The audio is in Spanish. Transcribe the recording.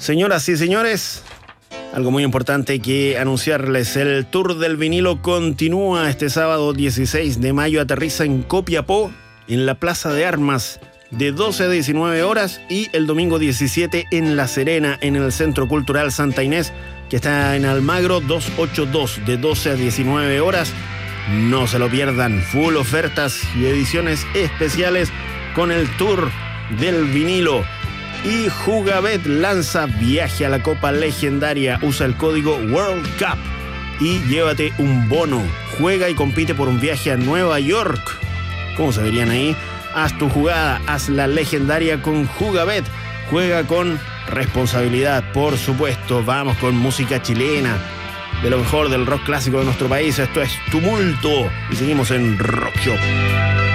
Señoras y señores, algo muy importante que anunciarles: el Tour del Vinilo continúa este sábado 16 de mayo, aterriza en Copiapó, en la Plaza de Armas, de 12 a 19 horas, y el domingo 17 en La Serena, en el Centro Cultural Santa Inés, que está en Almagro 282, de 12 a 19 horas. No se lo pierdan, full ofertas y ediciones especiales con el Tour del Vinilo. Y Jugabet lanza viaje a la Copa Legendaria. Usa el código World Cup y llévate un bono. Juega y compite por un viaje a Nueva York. ¿Cómo se verían ahí? Haz tu jugada, haz la legendaria con Jugabet. Juega con responsabilidad, por supuesto. Vamos con música chilena, de lo mejor del rock clásico de nuestro país. Esto es Tumulto y seguimos en Rock Shop.